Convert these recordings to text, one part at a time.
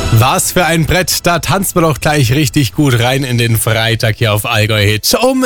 Was für ein Brett, da tanzt man doch gleich richtig gut rein in den Freitag hier auf Allgäu Hit um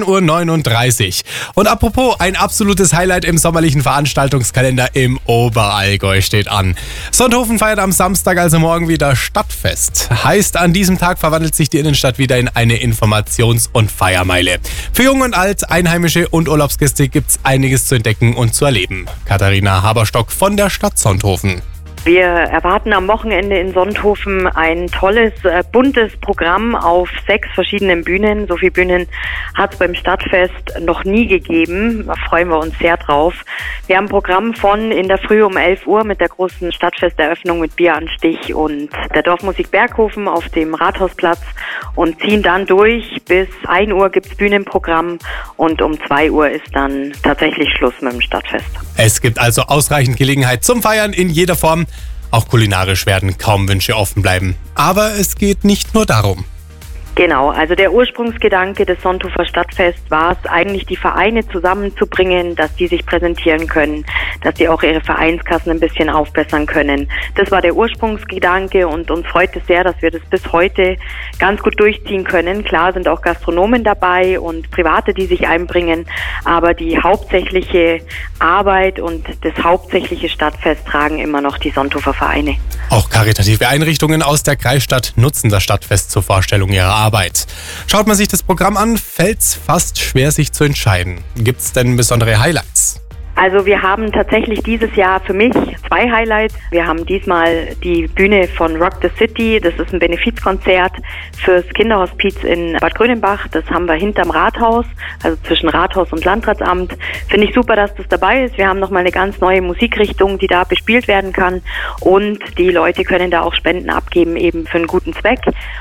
7:39 Uhr. Und apropos, ein absolutes Highlight im sommerlichen Veranstaltungskalender im Oberallgäu steht an. Sonthofen feiert am Samstag, also morgen, wieder Stadtfest. Heißt, an diesem Tag verwandelt sich die Innenstadt wieder in eine Informations- und Feiermeile. Für Jung und Alt, Einheimische und Urlaubsgäste gibt's einiges zu entdecken und zu erleben. Katharina Haberstock von der Stadt Sonthofen. Wir erwarten am Wochenende in Sonthofen ein tolles, buntes Programm auf 6 verschiedenen Bühnen. So viele Bühnen hat es beim Stadtfest noch nie gegeben. Da freuen wir uns sehr drauf. Wir haben ein Programm von in der Früh um 11 Uhr mit der großen Stadtfesteröffnung mit Bieranstich und der Dorfmusik Berghofen auf dem Rathausplatz und ziehen dann durch. Bis 1 Uhr gibt es Bühnenprogramm und um 2 Uhr ist dann tatsächlich Schluss mit dem Stadtfest. Es gibt also ausreichend Gelegenheit zum Feiern in jeder Form. Auch kulinarisch werden kaum Wünsche offen bleiben. Aber es geht nicht nur darum. Genau, also der Ursprungsgedanke des Sonthofer Stadtfests war es eigentlich, die Vereine zusammenzubringen, dass die sich präsentieren können, dass die auch ihre Vereinskassen ein bisschen aufbessern können. Das war der Ursprungsgedanke und uns freut es sehr, dass wir das bis heute ganz gut durchziehen können. Klar sind auch Gastronomen dabei und Private, die sich einbringen, aber die hauptsächliche Arbeit und das hauptsächliche Stadtfest tragen immer noch die Sonthofer Vereine. Auch karitative Einrichtungen aus der Kreisstadt nutzen das Stadtfest zur Vorstellung ihrer Arbeit. Schaut man sich das Programm an, fällt's fast schwer, sich zu entscheiden. Gibt's denn besondere Highlights? Also wir haben tatsächlich dieses Jahr für mich 2 Highlights. Wir haben diesmal die Bühne von Rock the City. Das ist ein Benefizkonzert fürs Kinderhospiz in Bad Grönenbach. Das haben wir hinterm Rathaus, also zwischen Rathaus und Landratsamt. Finde ich super, dass das dabei ist. Wir haben nochmal eine ganz neue Musikrichtung, die da bespielt werden kann. Und die Leute können da auch Spenden abgeben, eben für einen guten Zweck.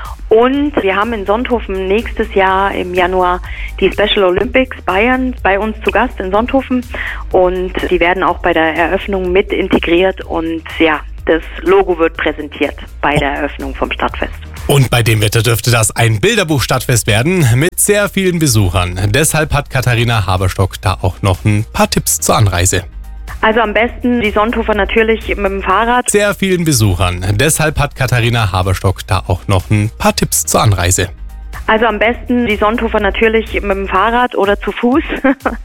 Und wir haben in Sonthofen nächstes Jahr im Januar die Special Olympics Bayern bei uns zu Gast in Sonthofen und die werden auch bei der Eröffnung mit integriert und ja, das Logo wird präsentiert bei der Eröffnung vom Stadtfest. Und bei dem Wetter dürfte das ein Bilderbuch-Stadtfest werden mit sehr vielen Besuchern. Deshalb hat Katharina Haberstock da auch noch ein paar Tipps zur Anreise. Also am besten die Sonthofer natürlich mit dem Fahrrad. Sehr vielen Besuchern. Deshalb hat Katharina Haberstock da auch noch ein paar Tipps zur Anreise. Also am besten die Sonthofer natürlich mit dem Fahrrad oder zu Fuß.